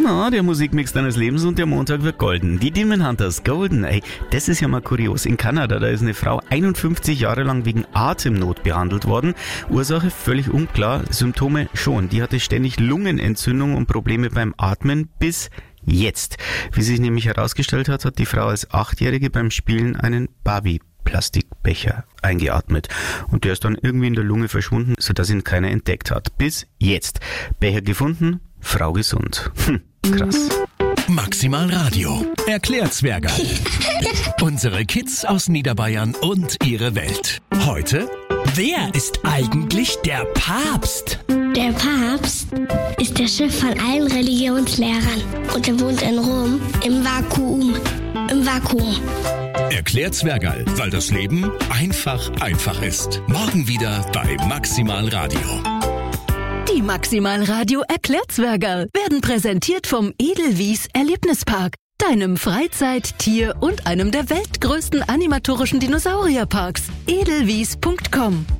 Na, der Musikmix deines Lebens und der Montag wird golden. Die Demon Hunters, Golden, ey, das ist ja mal kurios. In Kanada, da ist eine Frau 51 Jahre lang wegen Atemnot behandelt worden. Ursache völlig unklar, Symptome schon. Die hatte ständig Lungenentzündung und Probleme beim Atmen bis jetzt. Wie sich nämlich herausgestellt hat, hat die Frau als 8-Jährige beim Spielen einen Barbie-Plastikbecher eingeatmet. Und der ist dann irgendwie in der Lunge verschwunden, sodass ihn keiner entdeckt hat. Bis jetzt. Becher gefunden, Frau gesund. Krass. Maximal Radio. Erklärzwerger. Unsere Kids aus Niederbayern und ihre Welt. Heute: Wer ist eigentlich der Papst? Der Papst ist der Chef von allen Religionslehrern und er wohnt in Rom im Vakuum. Erklärzwergerl, weil das Leben einfach ist. Morgen wieder bei Maximal Radio. Die Maximal Radio Erklärzwergerl werden präsentiert vom Edelwies Erlebnispark, deinem Freizeit-, Tier- und einem der weltgrößten animatorischen Dinosaurierparks. edelwies.com